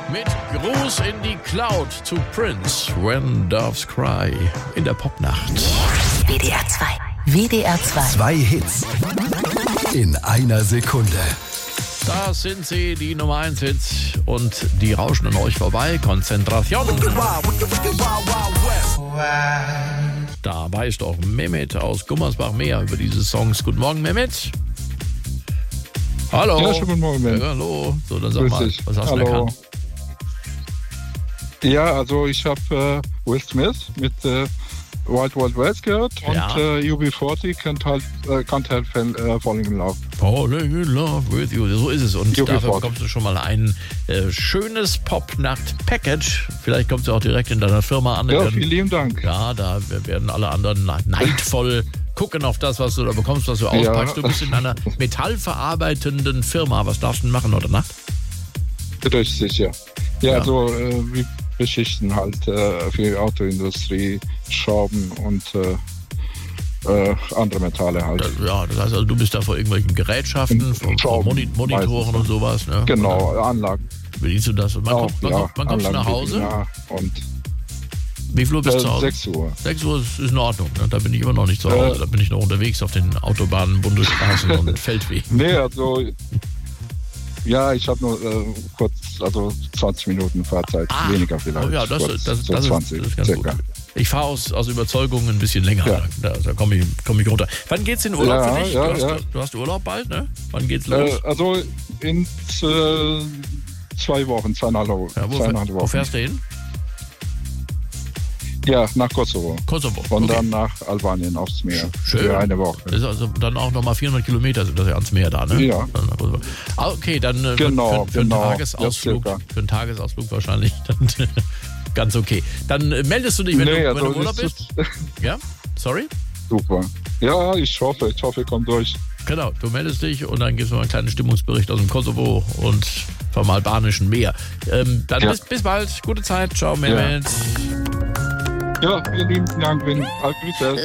Mit Gruß in die Cloud zu Prince, When Doves Cry, in der Popnacht. WDR 2. WDR 2. 2 Hits in einer Sekunde. Das sind sie, die Nummer 1 Hits und die rauschen an euch vorbei. Konzentration. Da weiß doch Mehmet aus Gummersbach mehr über diese Songs. Guten Morgen, Mehmet. Hallo. Ja, schönen guten Morgen, Mehmet. Ja, hallo. So, dann sag Grüß mal, dich. was hast du Hallo. erkannt? Ja, also ich habe Will Smith mit Wild Wild West gehört Ja. und UB40 Can't Help Falling in Love. Falling in love with you. So ist es. Und UB40. dafür bekommst du schon mal ein schönes Popnacht-Package. Vielleicht kommst du auch direkt in deiner Firma an. Ja, vielen lieben Dank. Ja, da werden alle anderen neidvoll gucken auf das, was du da bekommst, was du auspackst. Ja. Du bist in einer metallverarbeitenden Firma. Was darfst du denn machen heute Nacht? Richtig, ja. Ja, Ja. also wir beschichten halt für die Autoindustrie, Schrauben und andere Metalle halt. Ja, das heißt also, du bist da vor irgendwelchen Gerätschaften, vor Schrauben, Monitoren meistens. und sowas. Ne? Genau, Und dann Anlagen. bedienst du das? Und wann kommst du nach Hause? Ja, und Wie viel Uhr bist du zu Hause? 6 Uhr. 6 Uhr ist in Ordnung. Ne? Da bin ich immer noch nicht zu Hause. Da bin ich noch unterwegs auf den Autobahnen, Bundesstraßen und Feldwegen. Nee, also ja, ich habe nur kurz, also 20 Minuten Fahrzeit, weniger vielleicht. Oh ja, das kurz, ist so 20 ganz circa. gut. Ich fahre aus Überzeugung ein bisschen länger. Ja. Da komme ich runter. Wann geht's in Urlaub Ja, für dich? ja, Du hast Urlaub bald, ne? Wann geht's los? Also in 2 Wochen, 2,5 Wochen. Ja, wo fährst du hin? Ja, nach Kosovo. Kosovo. Und Okay. dann nach Albanien aufs Meer. Schön. Für eine Woche. Das ist also dann auch nochmal 400 Kilometer sind das ja ans Meer da, ne? Ja. Okay, dann Genau, für einen genau. Tagesausflug, Ja, circa. für einen Tagesausflug wahrscheinlich dann ganz okay. Dann meldest du dich, wenn du im Urlaub das bist? ist Ja? Sorry? super. Ja, ich hoffe, kommt durch. Genau, du meldest dich und dann gibst du mal einen kleinen Stimmungsbericht aus dem Kosovo und vom albanischen Meer. Dann Ja. bis bald, gute Zeit, ciao Mehmet. Ja, vielen lieben Dank, Grüße.